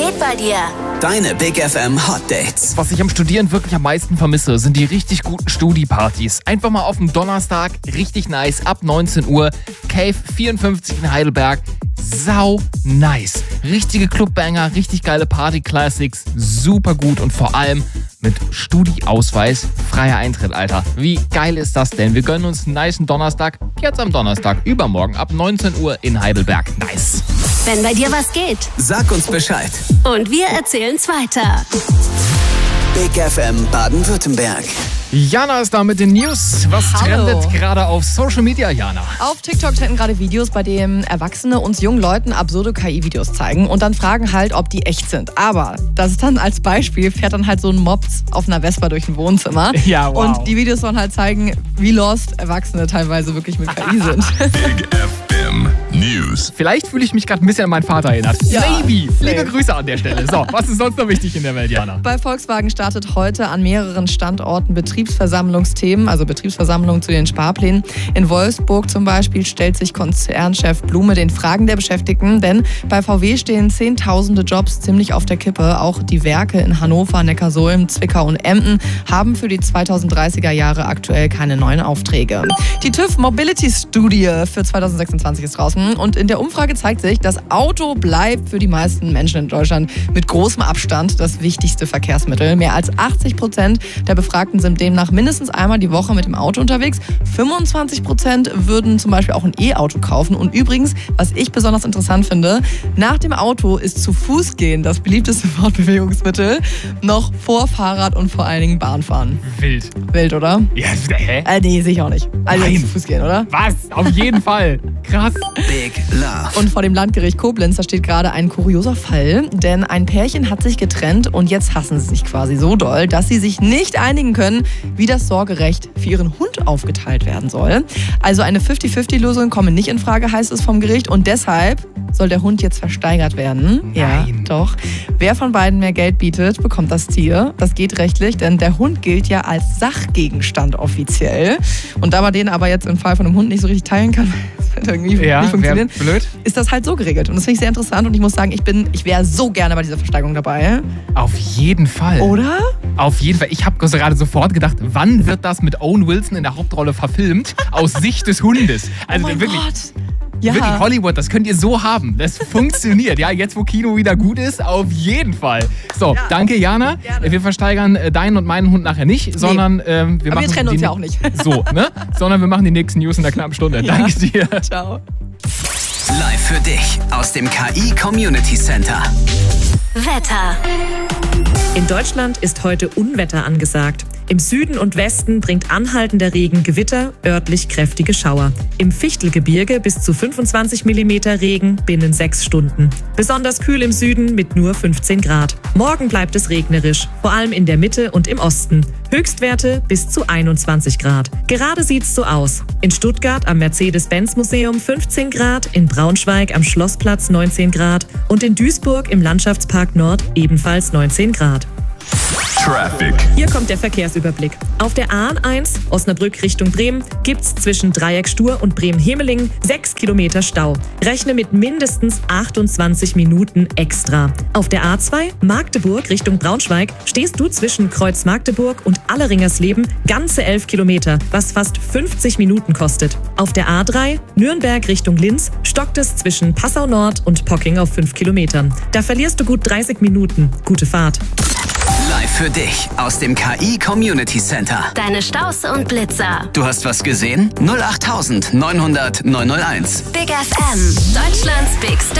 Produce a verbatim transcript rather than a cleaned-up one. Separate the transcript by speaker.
Speaker 1: geht bei dir?
Speaker 2: Deine Big F M Hot Dates.
Speaker 3: Was ich am Studieren wirklich am meisten vermisse, sind die richtig guten Studi-Partys. Einfach mal auf dem Donnerstag, richtig nice, ab neunzehn Uhr, Cave vierundfünfzig in Heidelberg. Sau nice. Richtige Clubbanger, richtig geile Party-Classics, super gut und vor allem mit Studi-Ausweis, freier Eintritt, Alter. Wie geil ist das denn? Wir gönnen uns einen nicen Donnerstag, jetzt am Donnerstag, übermorgen ab neunzehn Uhr in Heidelberg. Nice.
Speaker 1: Wenn bei dir was geht.
Speaker 2: Sag uns Bescheid.
Speaker 1: Und wir erzählen's weiter.
Speaker 2: Big F M Baden-Württemberg.
Speaker 3: Jana ist da mit den News. Was
Speaker 4: Hallo.
Speaker 3: trendet gerade auf Social Media, Jana?
Speaker 4: Auf TikTok trenden gerade Videos, bei denen Erwachsene uns jungen Leuten absurde K I-Videos zeigen und dann fragen halt, ob die echt sind. Aber das ist dann als Beispiel, fährt dann halt so ein Mops auf einer Vespa durch ein Wohnzimmer.
Speaker 3: Ja, wow.
Speaker 4: Und die Videos sollen halt zeigen, wie lost Erwachsene teilweise wirklich mit K I sind.
Speaker 5: Big F M News.
Speaker 3: Vielleicht fühle ich mich gerade ein bisschen an meinen Vater erinnert.
Speaker 4: Ja,
Speaker 3: Maybe.
Speaker 4: same.
Speaker 3: Liebe Grüße an der Stelle. So, was ist sonst noch wichtig in der Welt, Jana?
Speaker 4: Bei Volkswagen startet heute an mehreren Standorten Betriebsversammlungsthemen, also Betriebsversammlungen zu den Sparplänen. In Wolfsburg zum Beispiel stellt sich Konzernchef Blume den Fragen der Beschäftigten, denn bei V W stehen zehntausende Jobs ziemlich auf der Kippe. Auch die Werke in Hannover, Neckarsulm, Zwickau und Emden haben für die zweitausenddreißiger Jahre aktuell keine neuen Aufträge. Die TÜV Mobility Studie für zweitausendsechsundzwanzig ist draußen und in der Umfrage zeigt sich, das Auto bleibt für die meisten Menschen in Deutschland mit großem Abstand das wichtigste Verkehrsmittel. Mehr als achtzig Prozent der Befragten sind demnach mindestens einmal die Woche mit dem Auto unterwegs. fünfundzwanzig Prozent würden zum Beispiel auch ein E-Auto kaufen. Und übrigens, was ich besonders interessant finde, nach dem Auto ist zu Fuß gehen das beliebteste Fortbewegungsmittel, noch vor Fahrrad und vor allen Dingen Bahnfahren.
Speaker 3: Wild.
Speaker 4: Wild, oder?
Speaker 3: Ja, hä?
Speaker 4: Äh, nee, sehe ich auch nicht. Also
Speaker 3: Nein.
Speaker 4: zu Fuß gehen, oder?
Speaker 3: Was? Auf jeden Fall. Krass.
Speaker 2: Big Love.
Speaker 4: Und vor dem Landgericht Koblenz, da steht gerade ein kurioser Fall, denn ein Pärchen hat sich getrennt und jetzt hassen sie sich quasi so doll, dass sie sich nicht einigen können, wie das Sorgerecht für ihren Hund aufgeteilt werden soll. Also eine fünfzig fünfzig Lösung komme nicht in Frage, heißt es vom Gericht, und deshalb soll der Hund jetzt versteigert werden.
Speaker 3: Nein.
Speaker 4: Ja, doch. Wer von beiden mehr Geld bietet, bekommt das Tier. Das geht rechtlich, denn der Hund gilt ja als Sachgegenstand offiziell. Und da man den aber jetzt im Fall von einem Hund nicht so richtig teilen kann, das wird irgendwie
Speaker 3: Ja,
Speaker 4: nicht
Speaker 3: wär
Speaker 4: funktionieren,
Speaker 3: blöd.
Speaker 4: ist das halt so geregelt. Und das finde ich sehr interessant und ich muss sagen, ich bin, ich wäre so gerne bei dieser Versteigerung dabei.
Speaker 3: Auf jeden Fall.
Speaker 4: Oder?
Speaker 3: Auf jeden Fall. Ich habe gerade sofort gedacht, wann wird das mit Owen Wilson in der Hauptrolle verfilmt? Aus Sicht des Hundes. Also
Speaker 4: oh mein
Speaker 3: wirklich.
Speaker 4: Gott. Ja.
Speaker 3: Wirklich, Hollywood, das könnt ihr so haben. Das funktioniert. Ja, jetzt wo Kino wieder gut ist, auf jeden Fall. So,
Speaker 4: Ja,
Speaker 3: danke Jana.
Speaker 4: gerne.
Speaker 3: Wir versteigern äh, deinen und meinen Hund nachher nicht, sondern ähm, wir
Speaker 4: Aber
Speaker 3: machen
Speaker 4: wir trennen
Speaker 3: die,
Speaker 4: uns ja auch nicht.
Speaker 3: So, ne? Sondern wir machen die nächsten News in der knappen Stunde.
Speaker 4: Ja.
Speaker 3: Danke dir.
Speaker 4: Ciao.
Speaker 2: Live für dich aus dem K I Community Center.
Speaker 1: Wetter.
Speaker 6: In Deutschland ist heute Unwetter angesagt. Im Süden und Westen bringt anhaltender Regen Gewitter, örtlich kräftige Schauer. Im Fichtelgebirge bis zu fünfundzwanzig Millimeter Regen binnen sechs Stunden. Besonders kühl im Süden mit nur fünfzehn Grad. Morgen bleibt es regnerisch, vor allem in der Mitte und im Osten. Höchstwerte bis zu einundzwanzig Grad. Gerade sieht's so aus. In Stuttgart am Mercedes-Benz-Museum fünfzehn Grad, in Braunschweig am Schlossplatz neunzehn Grad und in Duisburg im Landschaftspark Nord ebenfalls neunzehn Grad.
Speaker 5: Traffic.
Speaker 6: Hier kommt der Verkehrsüberblick. Auf der A eins Osnabrück Richtung Bremen gibt's zwischen Dreieck-Stur und Bremen-Hemelingen sechs Kilometer Stau. Rechne mit mindestens achtundzwanzig Minuten extra. Auf der A zwei Magdeburg Richtung Braunschweig stehst du zwischen Kreuz Magdeburg und Alleringersleben ganze elf Kilometer, was fast fünfzig Minuten kostet. Auf der A drei Nürnberg Richtung Linz stockt es zwischen Passau Nord und Pocking auf fünf Kilometern. Da verlierst du gut dreißig Minuten. Gute Fahrt.
Speaker 2: Live für dich aus dem K I Community Center.
Speaker 1: Deine Staus und Blitzer.
Speaker 2: Du hast was gesehen? null acht neunhundert neunhundert neunhunderteins.
Speaker 1: Big F M. Deutschlands Big